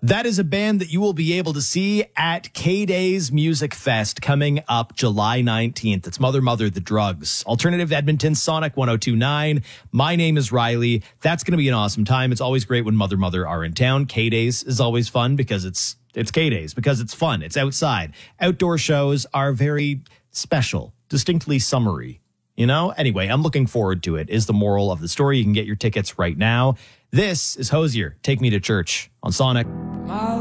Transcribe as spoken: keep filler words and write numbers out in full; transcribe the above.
That is a band that you will be able to see at K-Days Music Fest coming up July nineteenth. It's Mother Mother the Drugs. Alternative Edmonton, Sonic one oh two point nine. My name is Riley. That's going to be an awesome time. It's always great when Mother Mother are in town. K-Days is always fun because it's it's K-Days, because it's fun. It's outside. Outdoor shows are very special, distinctly summery. You know? Anyway, I'm looking forward to it, is the moral of the story. You can get your tickets right now. This is Hosier, Take Me to Church on Sonic.